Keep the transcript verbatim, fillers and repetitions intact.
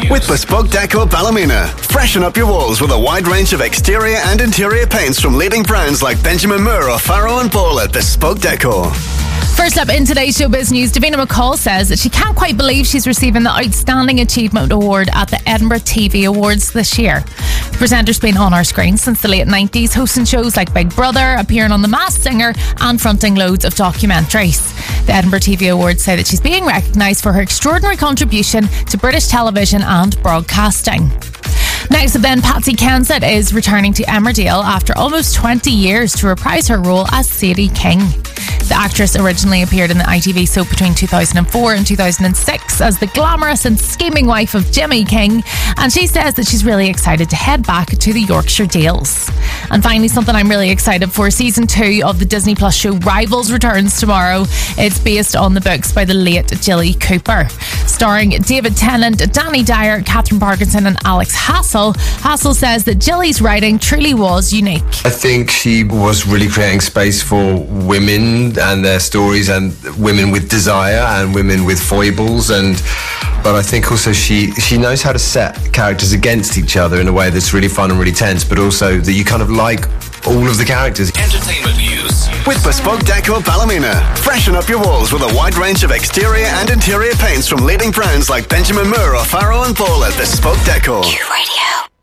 News. With Bespoke Decor Ballymena. Freshen up your walls with a wide range of exterior and interior paints from leading brands like Benjamin Moore or Farrow and Ball at Bespoke Decor. First up in today's showbiz news, Davina McCall says that she can't quite believe she's receiving the Outstanding Achievement Award at the Edinburgh T V Awards this year. The presenter's been on our screen since the late nineties, hosting shows like Big Brother, appearing on The Masked Singer and fronting loads of documentaries. The Edinburgh T V Awards say that she's being recognised for her extraordinary contribution to British television and broadcasting. Next up then, Patsy Kensit is returning to Emmerdale after almost twenty years to reprise her role as Sadie King. The actress originally appeared in the I T V soap between two thousand four and two thousand six as the glamorous and scheming wife of Jimmy King, and she says that she's really excited to head back to the Yorkshire Dales. And finally, something I'm really excited for, season two of the Disney Plus show Rivals returns tomorrow. It's based on the books by the late Jilly Cooper. Starring David Tennant, Danny Dyer, Catherine Parkinson and Alex Hassel, Hassel says that Jilly's writing truly was unique. I think she was really creating space for women and their stories, and women with desire and women with foibles, and but I think also she she knows how to set characters against each other in a way that's really fun and really tense, but also that you kind of like all of the characters. Entertainment news. With Bespoke Decor Ballymena. Freshen up your walls with a wide range of exterior and interior paints from leading brands like Benjamin Moore or Farrow and Ball at Bespoke Decor. Q Radio.